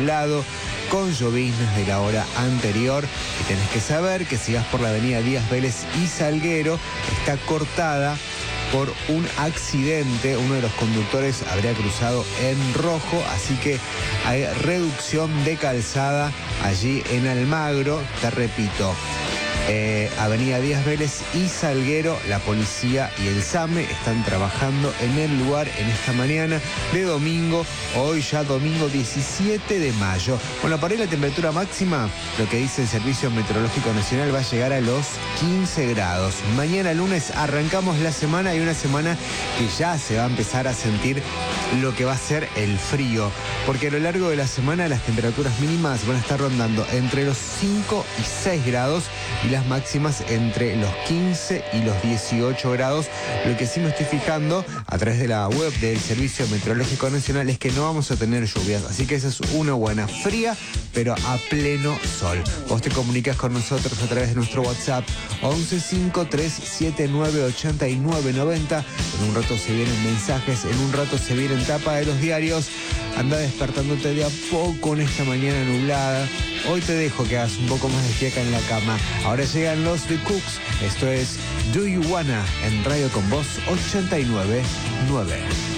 nublado, con lloviznas de la hora anterior. Y tenés que saber que si vas por la avenida Díaz Vélez y Salguero, está cortada por un accidente. Uno de los conductores habría cruzado en rojo, así que hay reducción de calzada allí en Almagro. Te repito, avenida Díaz Vélez y Salguero, la policía y el SAME están trabajando en el lugar en esta mañana de domingo, hoy ya domingo 17 de mayo. Bueno, para hoy la temperatura máxima, lo que dice el Servicio Meteorológico Nacional, va a llegar a los 15 grados. Mañana lunes arrancamos la semana y una semana que ya se va a empezar a sentir lo que va a ser el frío, porque a lo largo de la semana las temperaturas mínimas van a estar rondando entre los 5 y 6 grados y las máximas entre los 15 y los 18 grados. Lo que sí me estoy fijando a través de la web del Servicio Meteorológico Nacional es que no vamos a tener lluvias, así que esa es una buena, fría, pero a pleno sol. Vos te comunicas con nosotros a través de nuestro WhatsApp 1153798990. En un rato se vienen mensajes, en un rato se vienen tapa de los diarios. Anda despertándote de a poco en esta mañana nublada. Hoy te dejo que hagas un poco más de fiaca en la cama. Ahora llegan los The Cooks. Esto es Do You Wanna en Radio Con Voz 89.9.